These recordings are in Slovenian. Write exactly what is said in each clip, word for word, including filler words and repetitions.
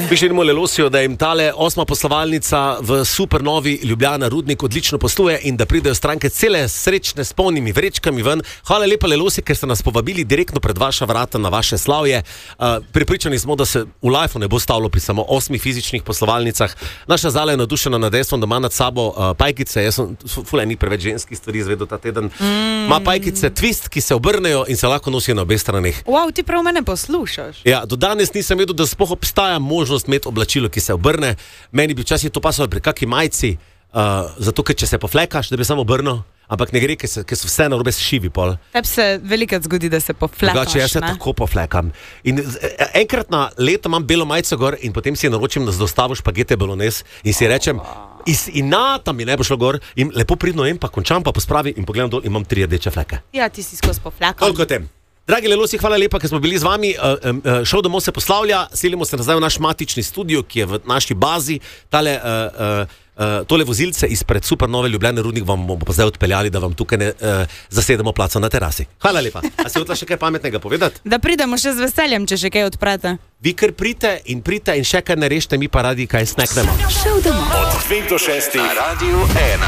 Pišemo Lelosijo, da jim tale osma poslovalnica v supernovi Ljubljana Rudnik odlično posluje in da pridejo stranke cele srečne s polnimi vrečkami ven. Hvala lepa Lelosi, ker ste nas povabili direktno pred vaša vrata na vaše slavje. Uh, pripričani smo, da se v lifeu ne bo stavilo pri samo osmih fizičnih poslovalnicah. Naša Zala je nadušena nad dejstvom, da ima nad sabo uh, pajkice. Jaz sem fule ni preveč ženskih stvari izvedel ta teden. Ima mm. pajkice twist, ki se obrnejo in se lahko nosijo na obeh straneh. Wow, ti prav mene poslušaš. Ja, do danes nisem vedel, da sploh obstaja možnost imeti oblačilo, ki se obrne. Meni bi včasih to pasalo pri kaki majci, uh, zato ker če se poflekaš, da bi samo obrnil, ampak ne gre, ker, se, ker so vse narobe šivi pol. Tebi se velikrat zgodi, da se poflekaš, Drugače, jaz se ne? tako poflekam. In enkrat na leto imam belo majico gor in potem si naročim na dostavo špagete bolognese in si rečem, iz inata mi ne bo šlo gor in lepo pridno jem, pa končam, pa pospravim in pogledam dol in imam tri rdeče fleke. Ja, ti si skozi poflekam. Koliko tem? Dragi Lelosi, hvala lepa, ker smo bili z vami. Šov domov se poslavlja, selimo se nazaj v naš matični studio, ki je v naši bazi. Tale, uh, uh, tole vozilce izpred supernove Ljubljane Rudnik vam bomo pa zdaj odpeljali, da vam tukaj ne uh, zasedemo placa na terasi. Hvala lepa. A se hotela še kaj pametnega povedati? Da pridemo še z veseljem, če še kaj odprete. Vi kar prite in prite in še kaj ne rešite, mi pa radi kaj sneknemo. Šov domov. Od dveh do šestih na Radiu ena.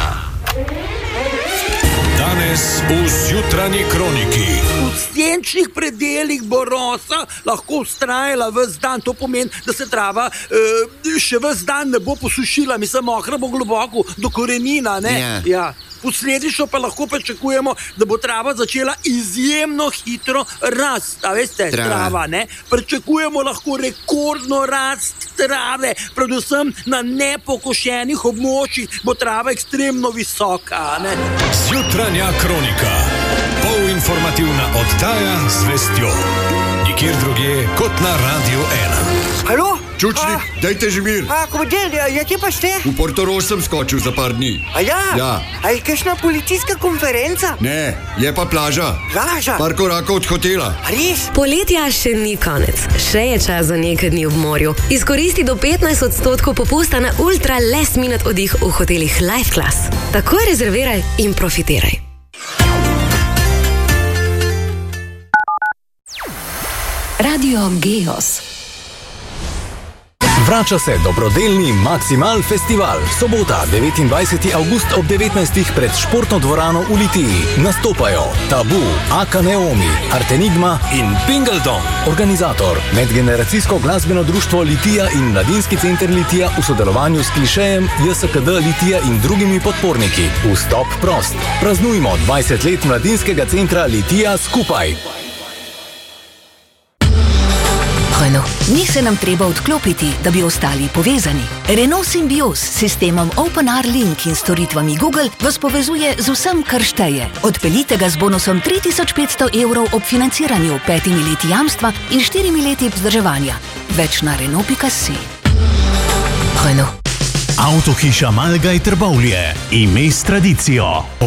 Danes v Zjutranji kroniki. V senčnih predelih bo rosa lahko vztrajala ves dan. To pomeni, da se trava uh, še ves dan ne bo posušila. Mislim, mokra bo globoko do korenina, ne? Ja. Ja. Posledično pa lahko pričakujemo, da bo trava začela izjemno hitro rast. A veste, Trava. trava, ne? Pričakujemo lahko rekordno rast trave, predvsem na nepokošenih območjih bo trava ekstremno visoka, ne? Zjutranja kronika. Polinformativna oddaja z vestjo. Nikjer drugje kot na Radiu ena. Halo? Čučnik, A? dajte že mir. A, komandir, ja, ja, kje pa ste? V Portorož sem skočil za par dni. A ja? Ja. A je kakšna policijska konferenca? Ne, je pa plaža. Plaža? Par korakov od hotela. A res? Poletja še ni konec. Še je čas za nekaj dni v morju. Izkoristi do petnajst odstotkov popusta na ultra last minute oddih v hotelih Life Class. Takoj rezerviraj in profitiraj. Radio Geos. Vrača se dobrodelni Maximal Festival. Sobota, devetindvajseti avgust ob devetnajstih pred športno dvorano v Litiji. Nastopajo Tabu, Aka Neomi, Artenigma in Pingleton. Organizator, medgeneracijsko glasbeno društvo Litija in Mladinski center Litija v sodelovanju s Klišejem, J S K D Litija in drugimi podporniki. Vstop prost. Praznujmo dvajset let Mladinskega centra Litija skupaj. Renault. Ni se nam treba odklopiti, da bi ostali povezani. Renault Symbioz s sistemom OpenR Link in storitvami Google vas povezuje z vsem, kar šteje. Odpeljite ga z bonusom tri tisoč petsto evrov ob financiranju, petimi leti jamstva in štirimi leti vzdrževanja. Več na Renault pika si. Renault. Avtohiša Malgaj Trbovlje. Ime s tradicijo.